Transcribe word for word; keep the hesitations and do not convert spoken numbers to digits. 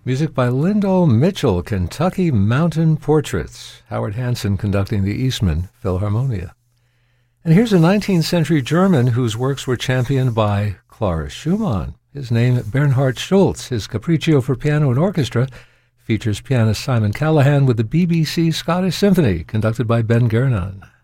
Music by Lyndall Mitchell, Kentucky Mountain Portraits. Howard Hansen conducting the Eastman Philharmonia. And here's a nineteenth century German whose works were championed by Clara Schumann. His name, Bernhard Schultz. His Capriccio for piano and orchestra features pianist Simon Callahan with the B B C Scottish Symphony, conducted by Ben Gernon.